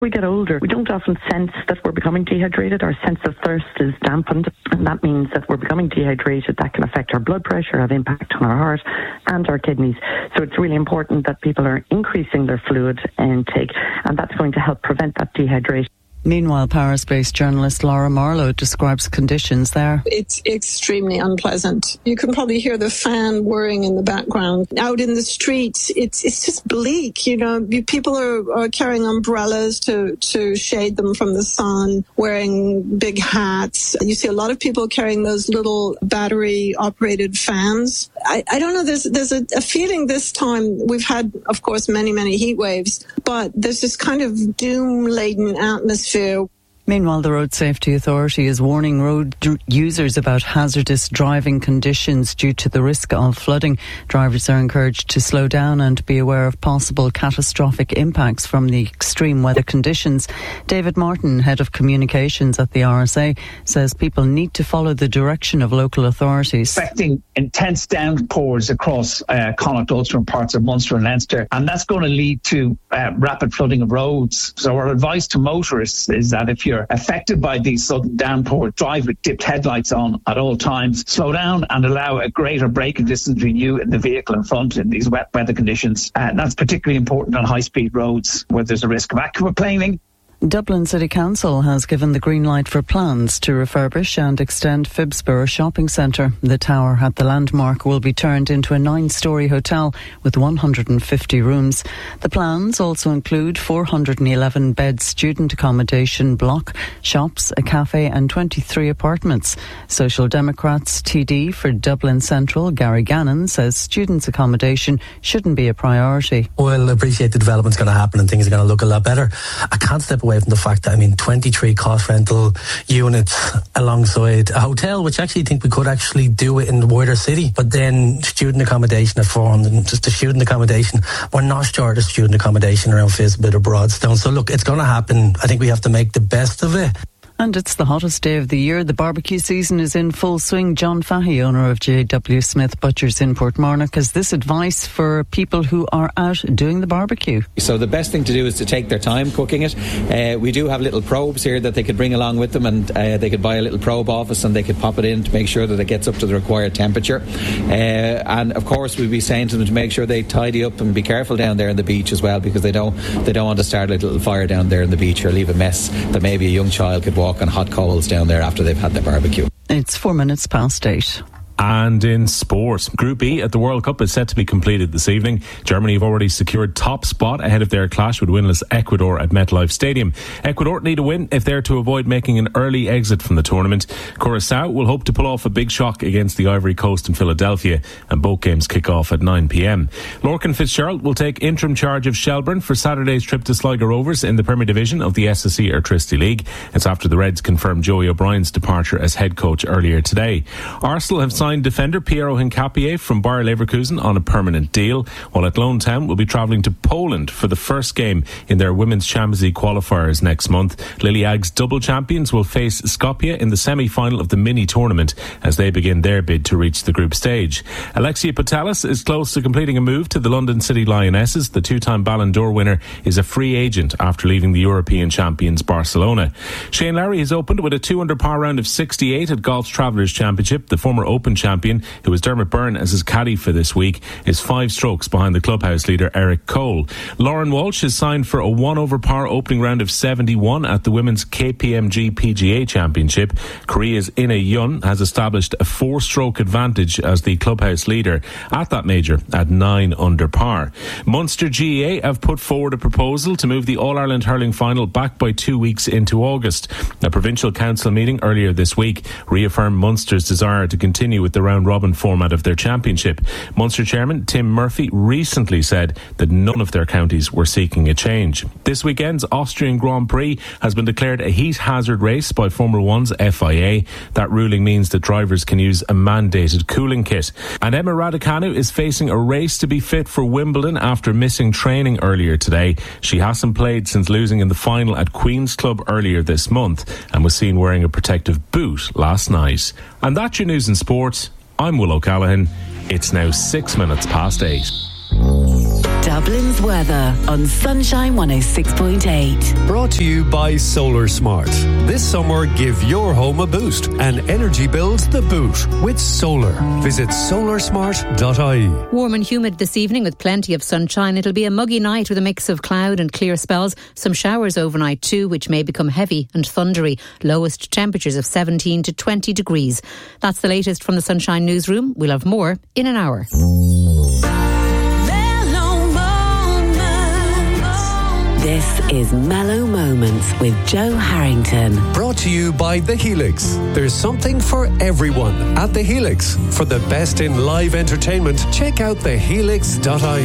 We get older, we don't often sense that we're becoming dehydrated. Our sense of thirst is dampened, and that means that we're becoming dehydrated. That can affect our blood pressure, have impact on our heart and our kidneys. So it's really important that people are increasing their fluid intake, and that's going to help prevent that dehydration. Meanwhile, Paris-based journalist Laura Marlowe describes conditions there. It's extremely unpleasant. You can probably hear the fan whirring in the background. Out in the streets, it's just bleak. You know, people are carrying umbrellas to shade them from the sun, wearing big hats. You see a lot of people carrying those little battery-operated fans. I don't know, there's a feeling this time. We've had, of course, many heat waves, but there's this kind of doom-laden atmosphere. Meanwhile, the Road Safety Authority is warning road users about hazardous driving conditions due to the risk of flooding. Drivers are encouraged to slow down and be aware of possible catastrophic impacts from the extreme weather conditions. David Martin, Head of Communications at the RSA, says people need to follow the direction of local authorities. Expecting intense downpours across Connacht, Ulster and parts of Munster and Leinster, and that's going to lead to rapid flooding of roads. So our advice to motorists is that if you're affected by these sudden downpours, drive with dipped headlights on at all times, slow down and allow a greater braking distance between you and the vehicle in front in these wet weather conditions. And that's particularly important on high-speed roads where there's a risk of aquaplaning. Dublin City Council has given the green light for plans to refurbish and extend Phibsborough Shopping Centre. The tower at the landmark will be turned into a 9-storey hotel with 150 rooms. The plans also include 411-bed student accommodation block, shops, a cafe and 23 apartments. Social Democrats TD for Dublin Central, Gary Gannon, says students' accommodation shouldn't be a priority. Well, I appreciate the development's going to happen and things are going to look a lot better. I can't step away from the fact that, 23 cost rental units alongside a hotel, which I actually think we could actually do it in the wider city. But then student accommodation at 400, just the student accommodation. We're not short of student accommodation around Phibsborough or Broadstone. So look, it's going to happen. I think we have to make the best of it. And it's the hottest day of the year. The barbecue season is in full swing. John Fahey, owner of J.W. Smith Butchers in Portmarnock, has this advice for people who are out doing the barbecue. So the best thing to do is to take their time cooking it. We do have little probes here that they could bring along with them, and they could buy a little probe off us and they could pop it in to make sure that it gets up to the required temperature. And of course we'd be saying to them to make sure they tidy up and be careful down there in the beach as well, because they don't want to start a little fire down there in the beach or leave a mess that maybe a young child could walk on hot coals down there after they've had their barbecue. It's 8:04. And in sport, Group E at the World Cup is set to be completed this evening. Germany have already secured top spot ahead of their clash with winless Ecuador at MetLife Stadium. Ecuador need a win if they're to avoid making an early exit from the tournament. Curaçao will hope to pull off a big shock against the Ivory Coast in Philadelphia, and both games kick off at 9 p.m. Lorcan Fitzgerald will take interim charge of Shelbourne for Saturday's trip to Sligo Rovers in the Premier Division of the SSE Airtricity League. It's after the Reds confirmed Joey O'Brien's departure as head coach earlier today. Arsenal have signed defender Piero Hincapié from Bayer Leverkusen on a permanent deal, while Athlone Town will be travelling to Poland for the first game in their Women's Champions League qualifiers next month. Liliag's double champions will face Skopje in the semi-final of the mini tournament as they begin their bid to reach the group stage. Alexia Putellas is close to completing a move to the London City Lionesses. The two-time Ballon d'Or winner is a free agent after leaving the European champions Barcelona. Shane Lowry has opened with a 2-under-par round of 68 at Golf's Travellers Championship. The former Open champion, who was Dermot Byrne as his caddy for this week, is 5 strokes behind the clubhouse leader Eric Cole. Lauren Walsh is signed for a 1-over-par opening round of 71 at the Women's KPMG PGA Championship. Korea's Ina Yun has established a 4-stroke advantage as the clubhouse leader at that major at 9 under par. Munster GAA have put forward a proposal to move the All-Ireland hurling final back by 2 weeks into August. A provincial council meeting earlier this week reaffirmed Munster's desire to continue with the round-robin format of their championship. Munster chairman Tim Murphy recently said that none of their counties were seeking a change. This weekend's Austrian Grand Prix has been declared a heat hazard race by Formula One's FIA. That ruling means that drivers can use a mandated cooling kit. And Emma Raducanu is facing a race to be fit for Wimbledon after missing training earlier today. She hasn't played since losing in the final at Queen's Club earlier this month and was seen wearing a protective boot last night. And that's your news in sport. I'm Will O'Callaghan. It's now 8:06. Dublin's weather on Sunshine 106.8. Brought to you by Solar Smart. This summer, give your home a boost and energy bills the boot with solar. Visit solarsmart.ie. Warm and humid this evening with plenty of sunshine. It'll be a muggy night with a mix of cloud and clear spells. Some showers overnight too, which may become heavy and thundery. Lowest temperatures of 17 to 20 degrees. That's the latest from the Sunshine Newsroom. We'll have more in an hour. This is Mellow Moments with Joe Harrington. Brought to you by The Helix. There's something for everyone at The Helix. For the best in live entertainment, check out thehelix.ie.